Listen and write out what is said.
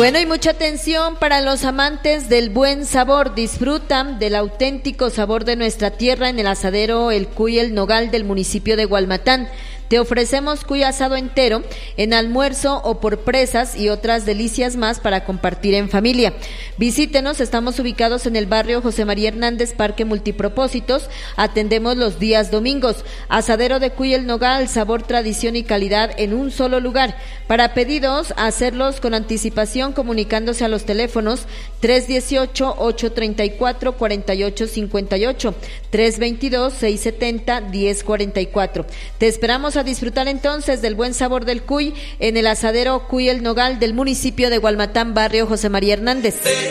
Bueno, y mucha atención para los amantes del buen sabor. Disfrutan del auténtico sabor de nuestra tierra en el asadero El Cuy El Nogal del municipio de Gualmatán. Te ofrecemos cuy asado entero en almuerzo o por presas y otras delicias más para compartir en familia. Visítenos, estamos ubicados en el barrio José María Hernández, Parque Multipropósitos. Atendemos los días domingos. Asadero de Cuy El Nogal, sabor, tradición y calidad en un solo lugar. Para pedidos, hacerlos con anticipación comunicándose a los teléfonos 318-834-4858, 322-670-1044. Te esperamos a disfrutar entonces del buen sabor del cuy en el asadero Cuy El Nogal del municipio de Gualmatán, barrio José María Hernández.